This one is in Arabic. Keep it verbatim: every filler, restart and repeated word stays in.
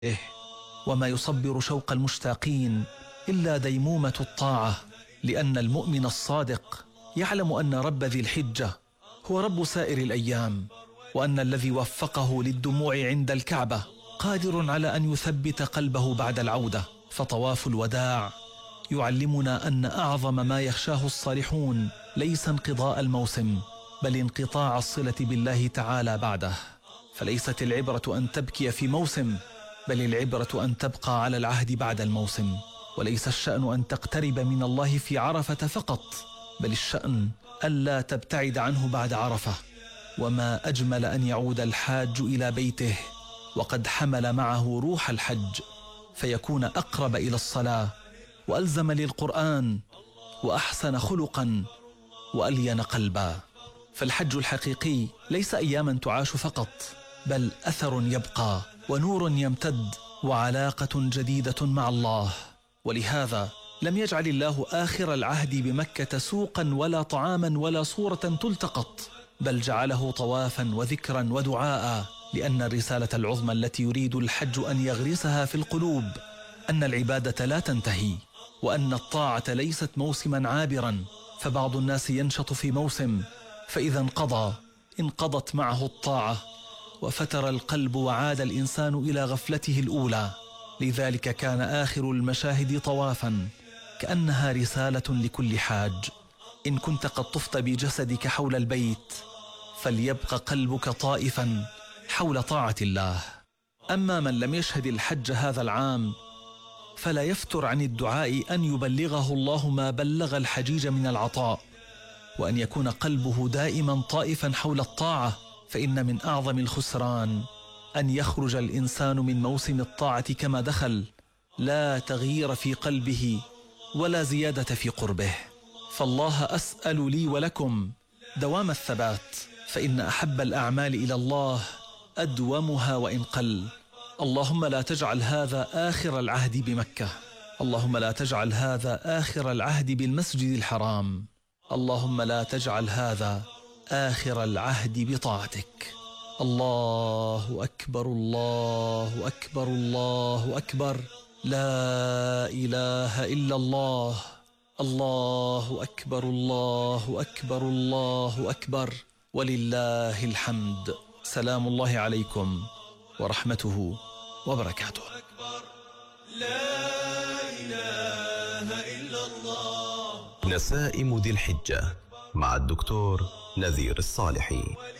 إيه وما يصبر شوق المشتاقين إلا ديمومة الطاعة، لأن المؤمن الصادق يعلم أن رب ذي الحجة هو رب سائر الأيام، وأن الذي وفقه للدموع عند الكعبة قادر على أن يثبت قلبه بعد العودة. فطواف الوداع يعلمنا أن أعظم ما يخشاه الصالحون ليس انقضاء الموسم، بل انقطاع الصلة بالله تعالى بعده. فليست العبرة أن تبكي في موسم، بل العبرة أن تبقى على العهد بعد الموسم. وليس الشأن أن تقترب من الله في عرفة فقط، بل الشأن ألا تبتعد عنه بعد عرفة. وما أجمل أن يعود الحاج إلى بيته وقد حمل معه روح الحج، فيكون أقرب إلى الصلاة وألزم للقرآن وأحسن خلقا وألين قلبا. فالحج الحقيقي ليس أياما تعاش فقط، بل أثر يبقى ونور يمتد وعلاقة جديدة مع الله. ولهذا لم يجعل الله آخر العهد بمكة سوقا ولا طعاما ولا صورة تلتقط، بل جعله طوافا وذكرا ودعاء، لأن الرسالة العظمى التي يريد الحج أن يغرسها في القلوب أن العبادة لا تنتهي، وأن الطاعة ليست موسما عابرا، فبعض الناس ينشط في موسم فإذا انقضى انقضت معه الطاعة وفتر القلب وعاد الإنسان إلى غفلته الأولى. لذلك كان آخر المشاهد طوافا، كأنها رسالة لكل حاج: إن كنت قد طفت بجسدك حول البيت فليبق قلبك طائفا حول طاعة الله. أما من لم يشهد الحج هذا العام فلا يفتر عن الدعاء أن يبلغه الله ما بلغ الحجيج من العطاء، وأن يكون قلبه دائما طائفا حول الطاعة. فإن من أعظم الخسران أن يخرج الإنسان من موسم الطاعة كما دخل، لا تغيير في قلبه ولا زيادة في قربه. فالله أسأل لي ولكم دوام الثبات، فإن أحب الأعمال إلى الله أدومها وإن قل. اللهم لا تجعل هذا آخر العهد بمكة، اللهم لا تجعل هذا آخر العهد بالمسجد الحرام، اللهم لا تجعل هذا آخر العهد بطاعتك. الله أكبر الله أكبر الله أكبر، لا إله إلا الله. الله أكبر الله أكبر الله أكبر، ولله الحمد. سلام الله عليكم ورحمته وبركاته. لا إله إلا الله. نسائم ذي الحجة مع الدكتور نذير الصالحي.